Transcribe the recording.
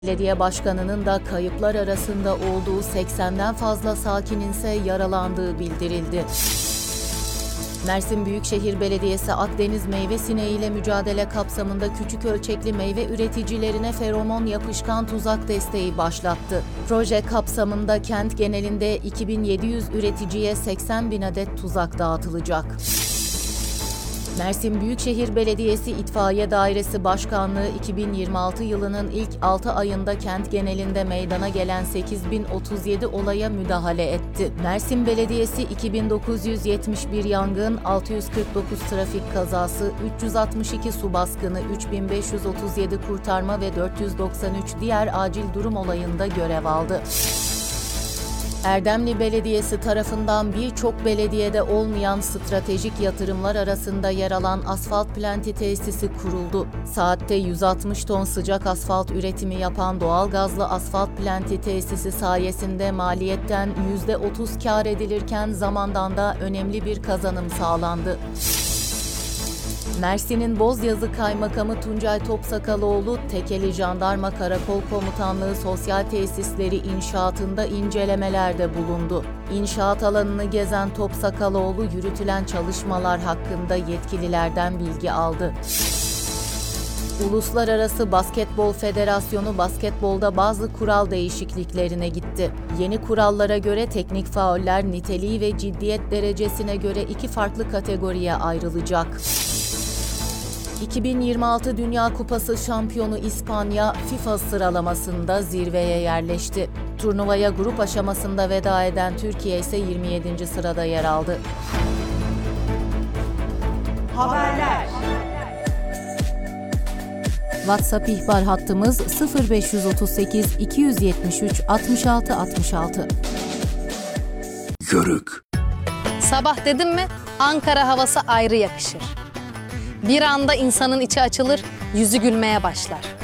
Belediye başkanının da kayıplar arasında olduğu 80'den fazla sakinin ise yaralandığı bildirildi. Mersin Büyükşehir Belediyesi Akdeniz meyve sineğiyle mücadele kapsamında küçük ölçekli meyve üreticilerine feromon yapışkan tuzak desteği başlattı. Proje kapsamında kent genelinde 2700 üreticiye 80.000 adet tuzak dağıtılacak. Mersin Büyükşehir Belediyesi İtfaiye Dairesi Başkanlığı 2026 yılının ilk 6 ayında kent genelinde meydana gelen 8037 olaya müdahale etti. Mersin Belediyesi 2971 yangın, 649 trafik kazası, 362 su baskını, 3537 kurtarma ve 493 diğer acil durum olayında görev aldı. Erdemli Belediyesi tarafından birçok belediyede olmayan stratejik yatırımlar arasında yer alan asfalt plante tesisi kuruldu. Saatte 160 ton sıcak asfalt üretimi yapan doğalgazlı asfalt plante tesisi sayesinde maliyetten %30 kâr edilirken zamandan da önemli bir kazanım sağlandı. Mersin'in Bozyazı Kaymakamı Tuncay Topsakaloğlu, Tekeli Jandarma Karakol Komutanlığı sosyal tesisleri inşaatında incelemelerde bulundu. İnşaat alanını gezen Topsakaloğlu, yürütülen çalışmalar hakkında yetkililerden bilgi aldı. Uluslararası Basketbol Federasyonu basketbolda bazı kural değişikliklerine gitti. Yeni kurallara göre teknik fauller niteliği ve ciddiyet derecesine göre 2 farklı kategoriye ayrılacak. 2026 Dünya Kupası şampiyonu İspanya, FIFA sıralamasında zirveye yerleşti. Turnuvaya grup aşamasında veda eden Türkiye ise 27. sırada yer aldı. Haberler. WhatsApp ihbar hattımız 0538 273 66 66. Yörük. Sabah dedim mi Ankara havası ayrı yakışır. Bir anda insanın içi açılır, yüzü gülmeye başlar.